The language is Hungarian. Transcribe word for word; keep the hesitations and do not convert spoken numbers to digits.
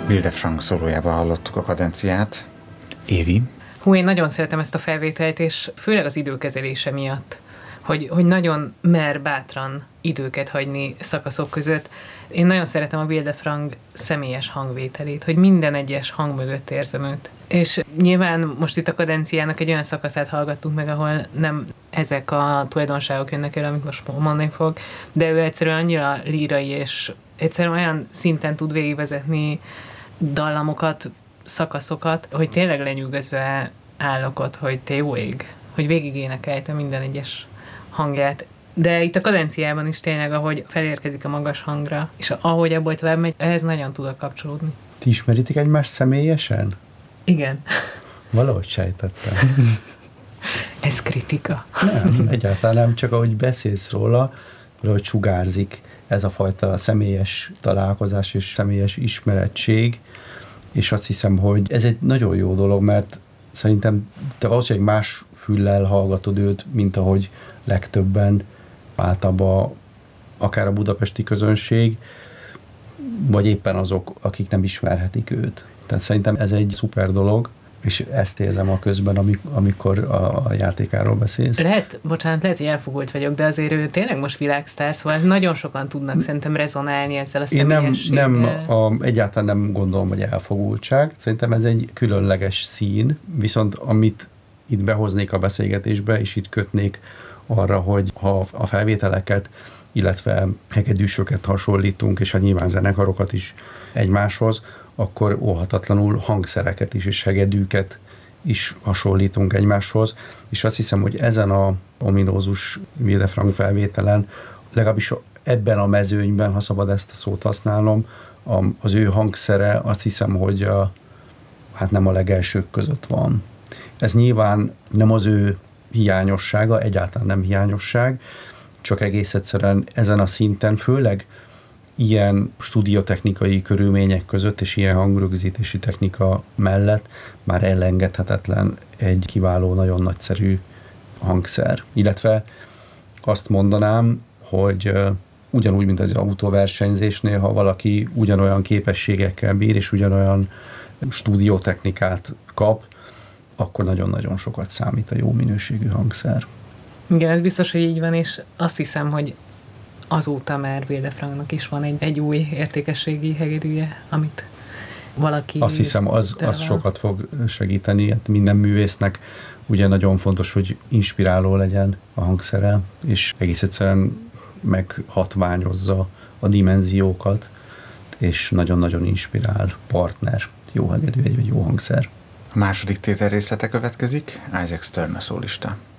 Wilde Frank szólójában hallottuk a kadenciát. Évi? Hú, én nagyon szeretem ezt a felvételt, és főleg az időkezelése miatt, hogy, hogy nagyon mer bátran időket hagyni szakaszok között. Én nagyon szeretem a Wilde Frank személyes hangvételét, hogy minden egyes hang mögött érzem őt. És nyilván most itt a kadenciának egy olyan szakaszát hallgattunk meg, ahol nem ezek a tulajdonságok jönnek el, amit most mondani fog, de ő egyszerűen annyira lírai, és egyszerűen olyan szinten tud végigvezetni dallamokat, szakaszokat, hogy tényleg lenyűgözve állok ott, hogy te jó ég, hogy végig énekelte minden egyes hangját. De itt a kadenciában is tényleg, ahogy felérkezik a magas hangra, és ahogy abból tovább megy, ehhez nagyon tudok kapcsolódni. Ti ismeritek egymást személyesen? Igen. Valahogy sejtettem. Ez kritika. Nem, egyáltalán nem, csak ahogy beszélsz róla, valahogy sugárzik ez a fajta személyes találkozás és személyes ismerettség, és azt hiszem, hogy ez egy nagyon jó dolog, mert szerintem te valószínűleg más füllel hallgatod őt, mint ahogy legtöbben általában akár a budapesti közönség, vagy éppen azok, akik nem ismerhetik őt. Tehát szerintem ez egy szuper dolog, és ezt érzem a közben, amikor a, a játékáról beszélsz. Lehet, bocsánat, lehet, hogy elfogult vagyok, de azért ő tényleg most világsztár, szóval nagyon sokan tudnak szerintem rezonálni ezzel a személyességgel. Én nem, nem a, egyáltalán nem gondolom, hogy elfogultság. Szerintem ez egy különleges szín, viszont amit itt behoznék a beszélgetésbe, és itt kötnék arra, hogy ha a felvételeket, illetve hegedűsöket hasonlítunk, és a nyilván zenekarokat is egymáshoz, akkor óhatatlanul hangszereket is, és hegedűket is hasonlítunk egymáshoz, és azt hiszem, hogy ezen a ominózus Wilde Frank felvételen, legalábbis ebben a mezőnyben, ha szabad ezt a szót használnom, az ő hangszere azt hiszem, hogy a, hát nem a legelsők között van. Ez nyilván nem az ő hiányossága, egyáltalán nem hiányosság, csak egész egyszerűen ezen a szinten, főleg ilyen stúdiótechnikai körülmények között és ilyen hangrögzítési technika mellett már elengedhetetlen egy kiváló, nagyon nagyszerű hangszer. Illetve azt mondanám, hogy ugyanúgy, mint az autóversenyzésnél, ha valaki ugyanolyan képességekkel bír és ugyanolyan stúdiótechnikát kap, akkor nagyon-nagyon sokat számít a jó minőségű hangszer. Igen, ez biztos, hogy így van, és azt hiszem, hogy azóta már Wilde Franknak is van egy, egy új értékességi hegedűje, amit valaki... Azt hiszem, az, az sokat fog segíteni. Hát minden művésznek ugye nagyon fontos, hogy inspiráló legyen a hangszere, és egész egyszerűen meghatványozza a dimenziókat, és nagyon-nagyon inspirál partner, jó hegedű, egy jó hangszer. A második tétel részlete következik, Isaac Stern a szólista.